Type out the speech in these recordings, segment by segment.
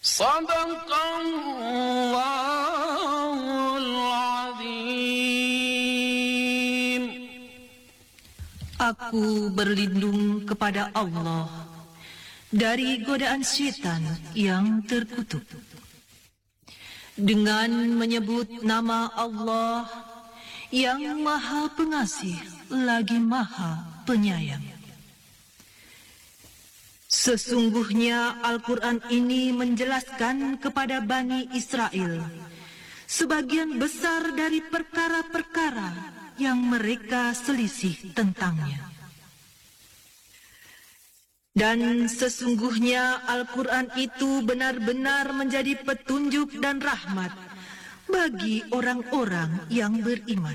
Sadaqallahul Azim. Aku berlindung kepada Allah dari godaan syaitan yang terkutuk. Dengan menyebut nama Allah yang Maha Pengasih lagi Maha Penyayang. Sesungguhnya Al-Quran ini menjelaskan kepada Bani Israel sebagian besar dari perkara-perkara yang mereka selisih tentangnya. Dan sesungguhnya Al-Quran itu benar-benar menjadi petunjuk dan rahmat bagi orang-orang yang beriman.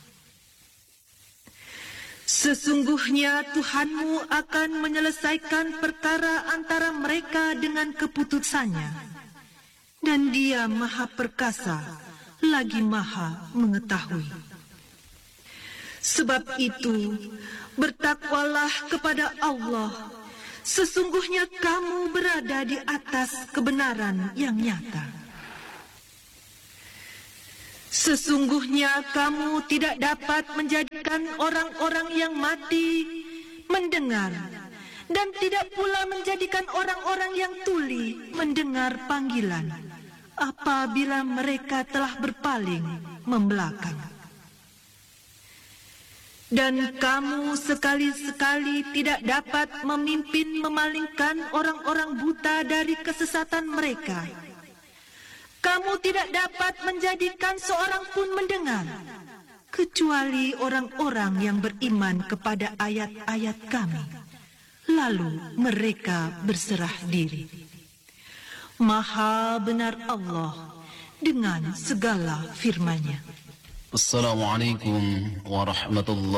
Sesungguhnya Tuhanmu akan menyelesaikan perkara antara mereka dengan keputusannya, dan Dia Maha Perkasa lagi Maha Mengetahui. Sebab itu, bertakwalah kepada Allah. Sesungguhnya kamu berada di atas kebenaran yang nyata. Sesungguhnya kamu tidak dapat menjadikan orang-orang yang mati mendengar, dan tidak pula menjadikan orang-orang yang tuli mendengar panggilan apabila mereka telah berpaling membelakang. Dan kamu sekali-sekali tidak dapat memimpin memalingkan orang-orang buta dari kesesatan mereka. Kamu tidak dapat menjadikan seorang pun mendengar, kecuali orang-orang yang beriman kepada ayat-ayat kami. Lalu mereka berserah diri. Maha benar Allah dengan segala firman-Nya. Assalamualaikum warahmatullahi